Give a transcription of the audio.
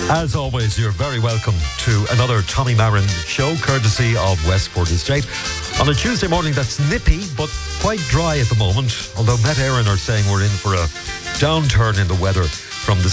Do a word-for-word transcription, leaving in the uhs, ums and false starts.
As always, you're very welcome to another Tommy Marin show, courtesy of Westport Estate. On a Tuesday morning that's nippy, but quite dry at the moment, although Met Éireann are saying we're in for a downturn in the weather from the